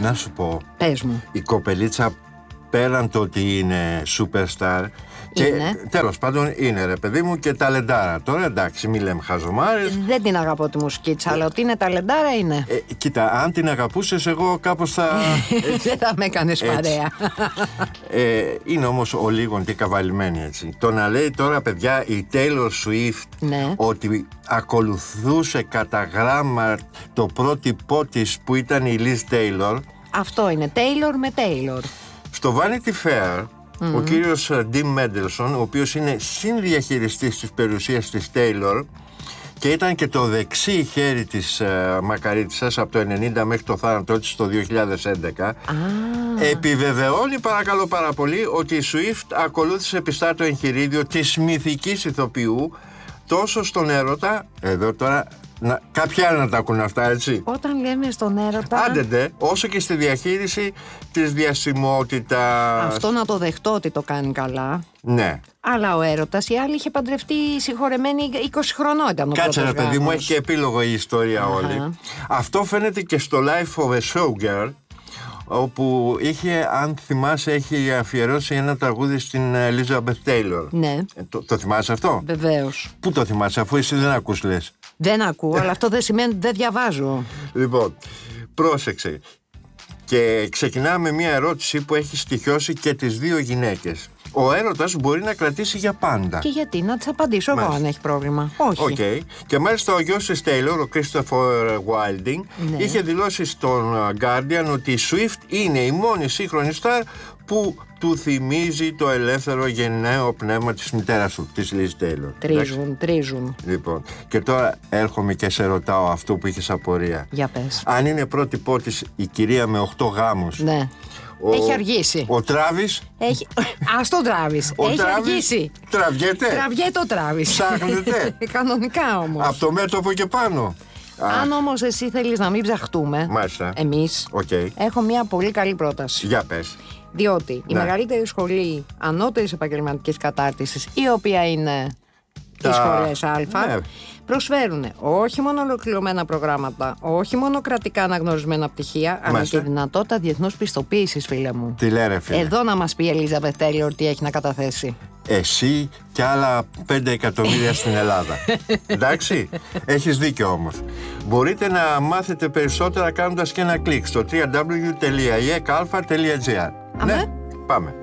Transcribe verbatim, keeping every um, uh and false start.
Να σου πω. Πες μου. Η κοπελίτσα, πέραν το ότι είναι superstar, και τέλος πάντων είναι, ρε παιδί μου, και ταλεντάρα. Τώρα εντάξει, μη λέμε χαζομάρες. Δεν την αγαπώ τη μουσική της, αλλά ότι είναι ταλεντάρα είναι. Ε, κοίτα, αν την αγαπούσες, εγώ κάπως θα. Δεν θα με έκανες παρέα. ε, είναι όμως ο λίγον και καβαλημένη, έτσι. Το να λέει τώρα, παιδιά, η Taylor Swift, ναι, ότι ακολουθούσε κατά γράμμα το πρότυπό της που ήταν η Liz Taylor. Αυτό είναι, Taylor με Taylor. Στο Vanity Fair, mm-hmm, ο κύριος Dean Mendelsohn, ο οποίος είναι συνδιαχειριστής της περιουσίας της Taylor και ήταν και το δεξί χέρι της uh, μακαρίτισσας από το ενενήντα μέχρι το θάνατό της το δύο χιλιάδες έντεκα, ah, επιβεβαιώνει παρακαλώ πάρα πολύ ότι η Swift ακολούθησε πιστά το εγχειρίδιο της μυθικής ηθοποιού τόσο στον έρωτα, εδώ τώρα να, κάποιοι άλλοι να τα ακούν αυτά, έτσι. Όταν λέμε στον έρωτα, άντεντε, όσο και στη διαχείριση της διασημότητας. Αυτό να το δεχτώ ότι το κάνει καλά. Ναι. Αλλά ο έρωτας, η άλλη είχε παντρευτεί συγχωρεμένη είκοσι χρονών ήταν ο Κάτσε ρε παιδί μου, έχει και επίλογο η ιστορία uh-huh. όλη. Αυτό φαίνεται και στο Life of a Showgirl, όπου είχε, αν θυμάσαι, έχει αφιερώσει ένα τραγούδι στην Elizabeth Taylor. Ναι. Ε, το, το θυμάσαι αυτό? Βεβαίως. Πού το θυμάσαι, αφού εσύ δεν ακούς, λες? Δεν ακούω, αλλά αυτό δεν σημαίνει ότι δεν διαβάζω. Λοιπόν, πρόσεξε. Και ξεκινάμε μια ερώτηση που έχει στοιχειώσει και τις δύο γυναίκες. Ο έρωτας μπορεί να κρατήσει για πάντα. Και γιατί, να της απαντήσω εγώ αν έχει πρόβλημα. Όχι. Okay. Και μάλιστα ο γιος της Taylor, ο Christopher Wilding, ναι, είχε δηλώσει στον Guardian ότι η Swift είναι η μόνη σύγχρονη στάρ που του θυμίζει το ελεύθερο γενναίο πνεύμα της μητέρας του, της Liz Taylor. Τρίζουν, τρίζουν. Λοιπόν, και τώρα έρχομαι και σε ρωτάω αυτό που είχες απορία. Για πες. Αν είναι πρώτη της η κυρία με οχτώ γάμους. Ναι. Ο, έχει αργήσει. Ο Τράβης. Έχει... Ας τον Τράβης. Ο έχει Τράβης αργήσει. Τραβιέται. Τραβιέται ο Τράβης. Ψάχνετε. Κανονικά όμως. Από το μέτωπο και πάνω. Αν όμως εσύ θέλεις να μην ψαχτούμε, μάλιστα, εμείς, okay, έχω μια πολύ καλή πρόταση. Για πες. Διότι η ναι, μεγαλύτερη σχολή ανώτερης επαγγελματικής κατάρτισης, η οποία είναι οι σχολές Α, ναι, προσφέρουν όχι μόνο ολοκληρωμένα προγράμματα, όχι μόνο κρατικά αναγνωρισμένα πτυχία, μάλιστα, αλλά και δυνατότητα διεθνούς πιστοποίησης, φίλε μου. Τι λέρε, φίλε. Εδώ να μας πει η Elizabeth Taylor τι έχει να καταθέσει. Εσύ και άλλα πέντε εκατομμύρια στην Ελλάδα. Εντάξει, έχεις δίκιο όμως. Μπορείτε να μάθετε περισσότερα κάνοντας και ένα κλικ στο double-u double-u double-u τελεία ι ε κ α τελεία τζι άρ. Ναι, πάμε.